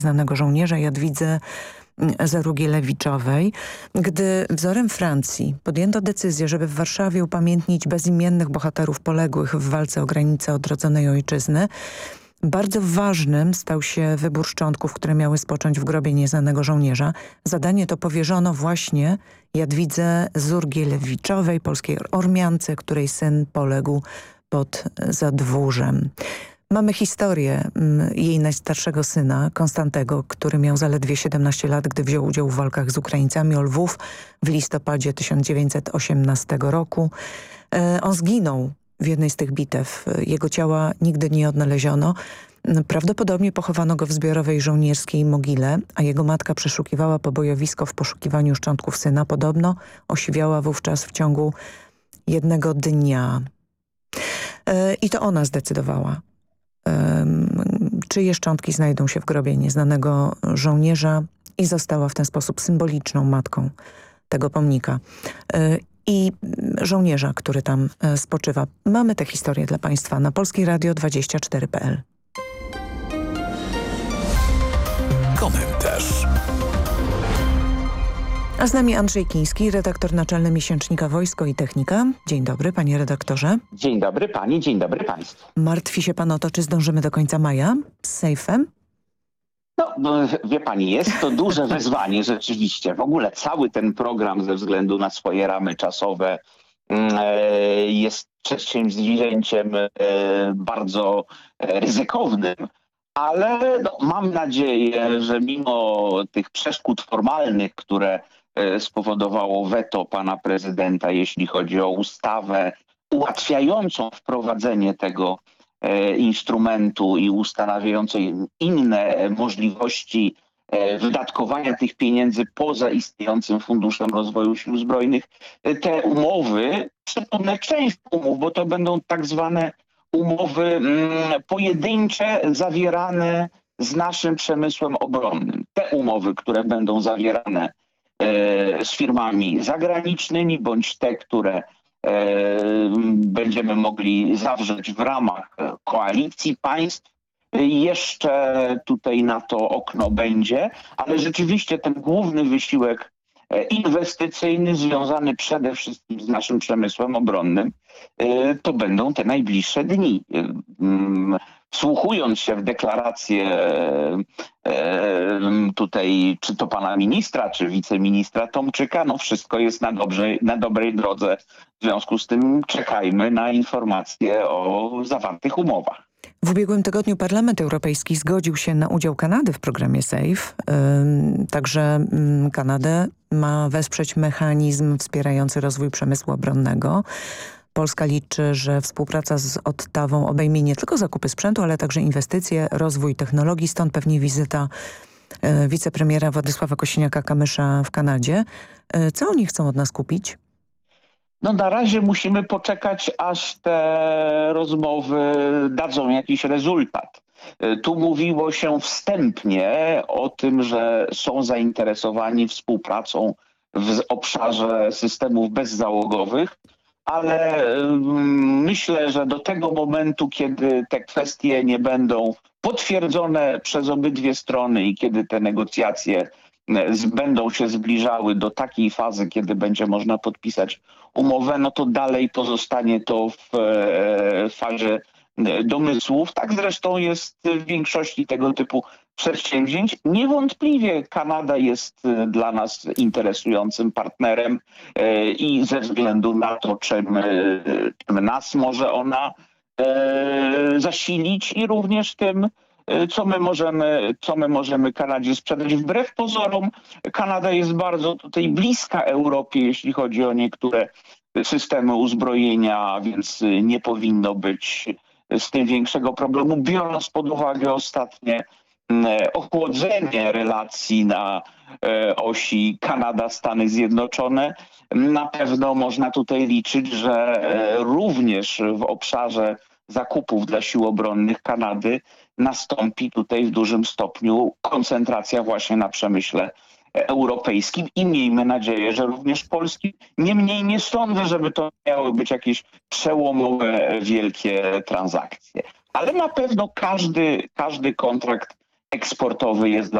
znanego żołnierza Jadwidze Zarugielewiczowej. Gdy wzorem Francji podjęto decyzję, żeby w Warszawie upamiętnić bezimiennych bohaterów poległych w walce o granicę odrodzonej ojczyzny, bardzo ważnym stał się wybór szczątków, które miały spocząć w grobie nieznanego żołnierza. Zadanie to powierzono właśnie Jadwidze Zurgielewiczowej, polskiej Ormiance, której syn poległ pod Zadwórzem. Mamy historię jej najstarszego syna, Konstantego, który miał zaledwie 17 lat, gdy wziął udział w walkach z Ukraińcami o Lwów w listopadzie 1918 roku. On zginął w jednej z tych bitew. Jego ciała nigdy nie odnaleziono. Prawdopodobnie pochowano go w zbiorowej żołnierskiej mogile, a jego matka przeszukiwała pobojowisko w poszukiwaniu szczątków syna. Podobno osiwiała wówczas w ciągu jednego dnia. I to ona zdecydowała, czyje szczątki znajdą się w grobie nieznanego żołnierza i została w ten sposób symboliczną matką tego pomnika i żołnierza, który tam spoczywa. Mamy tę historię dla Państwa na polskieradio24.pl. Komentarz. A z nami Andrzej Kiński, redaktor naczelny miesięcznika Wojsko i Technika. Dzień dobry, panie redaktorze. Dzień dobry pani, dzień dobry państwu. Martwi się pan o to, czy zdążymy do końca maja z sejfem? No, wie pani, jest to duże wyzwanie rzeczywiście. W ogóle cały ten program ze względu na swoje ramy czasowe jest przedsięwzięciem bardzo ryzykownym. Ale mam nadzieję, że mimo tych przeszkód formalnych, które spowodowało weto pana prezydenta, jeśli chodzi o ustawę ułatwiającą wprowadzenie tego instrumentu i ustanawiającej inne możliwości wydatkowania tych pieniędzy poza istniejącym Funduszem Rozwoju Sił Zbrojnych, te umowy, przypomnę część umów, bo to będą tak zwane umowy pojedyncze zawierane z naszym przemysłem obronnym. Te umowy, które będą zawierane z firmami zagranicznymi, bądź te, które będziemy mogli zawrzeć w ramach koalicji państw, jeszcze tutaj na to okno będzie, ale rzeczywiście ten główny wysiłek inwestycyjny związany przede wszystkim z naszym przemysłem obronnym, to będą te najbliższe dni. Wsłuchując się w deklarację tutaj, czy to pana ministra, czy wiceministra Tomczyka, no wszystko jest na dobrej drodze. W związku z tym czekajmy na informacje o zawartych umowach. W ubiegłym tygodniu Parlament Europejski zgodził się na udział Kanady w programie SAFE. Także Kanadę ma wesprzeć mechanizm wspierający rozwój przemysłu obronnego. Polska liczy, że współpraca z Ottawą obejmie nie tylko zakupy sprzętu, ale także inwestycje, rozwój technologii. Stąd pewnie wizyta wicepremiera Władysława Kosiniaka-Kamysza w Kanadzie. Co oni chcą od nas kupić? No na razie musimy poczekać, aż te rozmowy dadzą jakiś rezultat. Tu mówiło się wstępnie o tym, że są zainteresowani współpracą w obszarze systemów bezzałogowych, ale myślę, że do tego momentu, kiedy te kwestie nie będą potwierdzone przez obydwie strony i kiedy te negocjacje będą się zbliżały do takiej fazy, kiedy będzie można podpisać umowę, no to dalej pozostanie to w fazie domysłów. Tak zresztą jest w większości tego typu przedsięwzięć. Niewątpliwie Kanada jest dla nas interesującym partnerem i ze względu na to, czym nas może ona zasilić i również tym, co my możemy Kanadzie sprzedać. Wbrew pozorom Kanada jest bardzo tutaj bliska Europie, jeśli chodzi o niektóre systemy uzbrojenia, więc nie powinno być z tym większego problemu, biorąc pod uwagę ostatnie ochłodzenie relacji na osi Kanada-Stany Zjednoczone. Na pewno można tutaj liczyć, że również w obszarze zakupów dla sił obronnych Kanady nastąpi tutaj w dużym stopniu koncentracja właśnie na przemyśle europejskim i miejmy nadzieję, że również polskim. Niemniej nie sądzę, żeby to miały być jakieś przełomowe, wielkie transakcje. Ale na pewno każdy kontrakt eksportowy jest dla